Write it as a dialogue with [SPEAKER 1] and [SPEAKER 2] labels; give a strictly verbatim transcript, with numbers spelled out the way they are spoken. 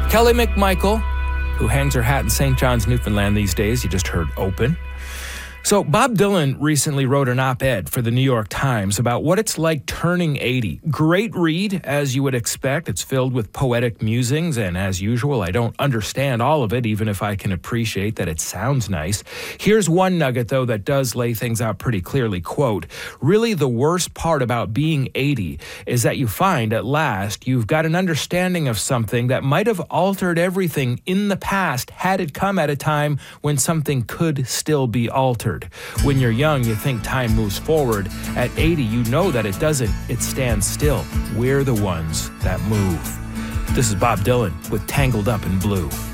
[SPEAKER 1] Kelly McMichael, who hangs her hat in Saint John's, Newfoundland these days. You just heard Open. So Bob Dylan recently wrote an op-ed for the New York Times about what it's like turning eighty. Great read, as you would expect. It's filled with poetic musings, and as usual, I don't understand all of it, even if I can appreciate that it sounds nice. Here's one nugget, though, that does lay things out pretty clearly. Quote, really the worst part about being eighty is that you find at last you've got an understanding of something that might have altered everything in the past had it come at a time when something could still be altered. When you're young, you think time moves forward. At eighty, you know that it doesn't. It stands still. We're the ones that move. This is Bob Dylan with Tangled Up in Blue.